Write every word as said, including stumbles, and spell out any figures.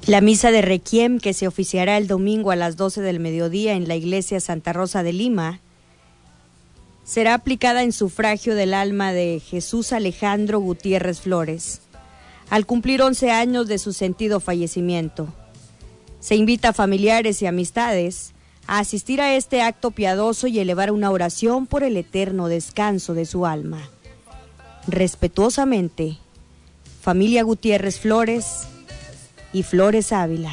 La misa de Requiem, que se oficiará el domingo a las doce del mediodía en la iglesia Santa Rosa de Lima, será aplicada en sufragio del alma de Jesús Alejandro Gutiérrez Flores, al cumplir once años de su sentido fallecimiento. Se invita a familiares y amistades a asistir a este acto piadoso y elevar una oración por el eterno descanso de su alma. Respetuosamente, familia Gutiérrez Flores y Flores Ávila.